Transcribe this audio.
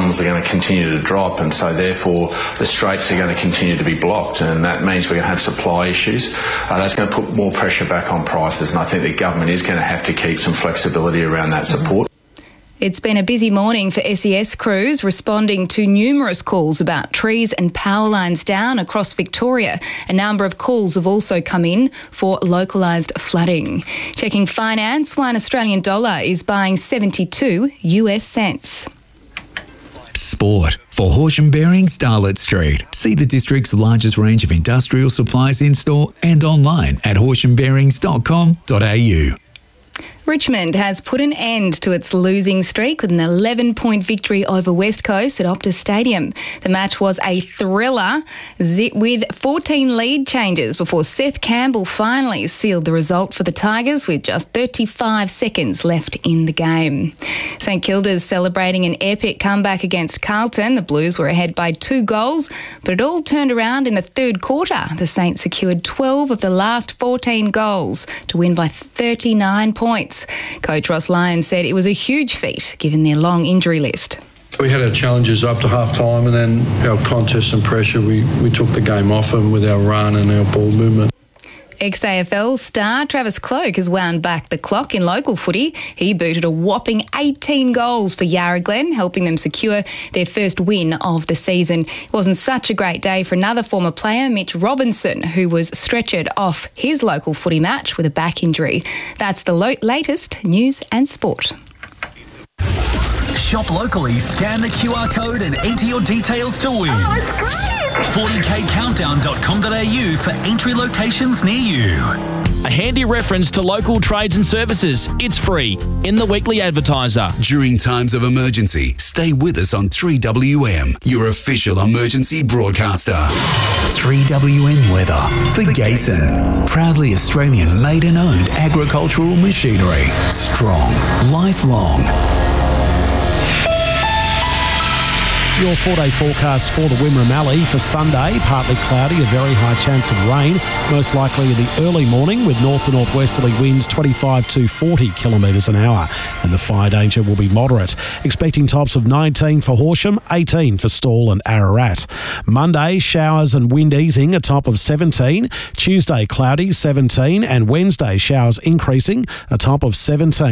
levels are going to continue to drop, and so therefore the straits are going to continue to be blocked, and that means we're going to have supply issues. That's going to put more pressure back on prices, and I think the government is going to have to keep some flexibility around that support. It's been a busy morning for SES crews responding to numerous calls about trees and power lines down across Victoria. A number of calls have also come in for localised flooding. Checking finance, one Australian dollar is buying 72 US cents. Sport for Horsham Bearings, Starlett Street. See the district's largest range of industrial supplies in store and online at horshambearings.com.au. Richmond has put an end to its losing streak with an 11-point victory over West Coast at Optus Stadium. The match was a thriller with 14 lead changes before Seth Campbell finally sealed the result for the Tigers with just 35 seconds left in the game. St Kilda's celebrating an epic comeback against Carlton. The Blues were ahead by 2 goals, but it all turned around in the third quarter. The Saints secured 12 of the last 14 goals to win by 39 points. Coach Ross Lyons said it was a huge feat given their long injury list. We had our challenges up to half-time, and then our contest and pressure, we took the game off them with our run and our ball movement. Ex-AFL star Travis Cloke has wound back the clock in local footy. He booted a whopping 18 goals for Yarra Glen, helping them secure their first win of the season. It wasn't such a great day for another former player, Mitch Robinson, who was stretchered off his local footy match with a back injury. That's the latest news and sport. Shop locally, scan the QR code and enter your details to win. 40kcountdown.com.au for entry locations near you. A handy reference to local trades and services. It's free in the Weekly Advertiser. During times of emergency, stay with us on 3WM, your official emergency broadcaster. 3WM weather for Gayson. Proudly Australian made and owned agricultural machinery. Strong, lifelong. Your 4-day forecast for the Wimmera Mallee for Sunday. Partly cloudy, a very high chance of rain. Most likely in the early morning with north to northwesterly winds 25 to 40 kilometres an hour. And the fire danger will be moderate. Expecting tops of 19 for Horsham, 18 for Stawell and Ararat. Monday, showers and wind easing, a top of 17. Tuesday, cloudy, 17. And Wednesday, showers increasing, a top of 17.